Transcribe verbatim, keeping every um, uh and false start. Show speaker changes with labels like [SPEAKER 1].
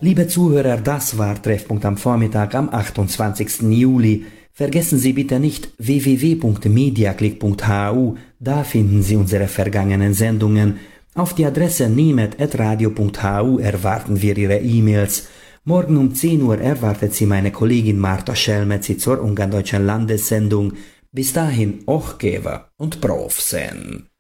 [SPEAKER 1] Liebe Zuhörer, das war Treffpunkt am Vormittag am achtundzwanzigsten Juli. Vergessen Sie bitte nicht w w w punkt mediaclick punkt h u, da finden Sie unsere vergangenen Sendungen. Auf die Adresse niemet at radio punkt h u erwarten wir Ihre E-Mails. Morgen um zehn Uhr erwartet Sie meine Kollegin Marta Schelmetzi zur ungardeutschen Landessendung. Bis dahin, Ochgever und Prof sen.